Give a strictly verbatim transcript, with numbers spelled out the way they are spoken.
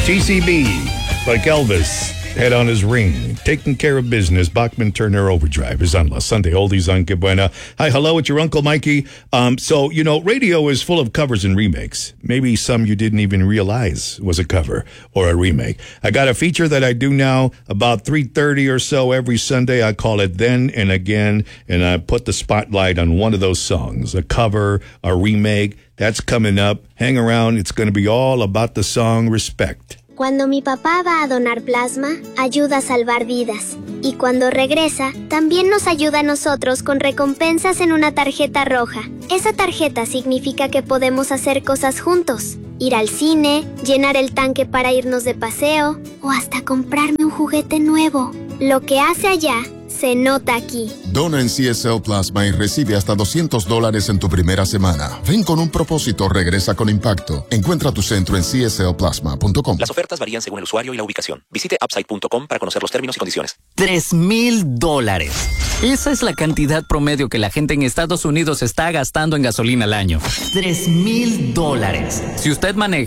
G C B, like Elvis, head on his ring, taking care of business. Bachman Turner Overdrive is on La Sunday Oldies on Que Buena. Hi, hello, it's your Uncle Mikey. Um, so, you know, radio is full of covers and remakes. Maybe some you didn't even realize was a cover or a remake. I got a feature that I do now about three thirty or so every Sunday. I call it Then and Again, and I put the spotlight on one of those songs, a cover, a remake. That's coming up. Hang around. It's going to be all about the song Respect. Cuando mi papá va a donar plasma, ayuda a salvar vidas. Y cuando regresa, también nos ayuda a nosotros con recompensas en una tarjeta roja. Esa tarjeta significa que podemos hacer cosas juntos. Ir al cine, llenar el tanque para irnos de paseo, o hasta comprarme un juguete nuevo. Lo que hace allá, se nota aquí. Dona en C S L Plasma y recibe hasta doscientos dólares en tu primera semana. Ven con un propósito, regresa con impacto. Encuentra tu centro en c s l plasma punto com. Las ofertas varían según el usuario y la ubicación. Visite upside punto com para conocer los términos y condiciones. Tres mil dólares. Esa es la cantidad promedio que la gente en Estados Unidos está gastando en gasolina al año. Tres mil dólares. Si usted maneja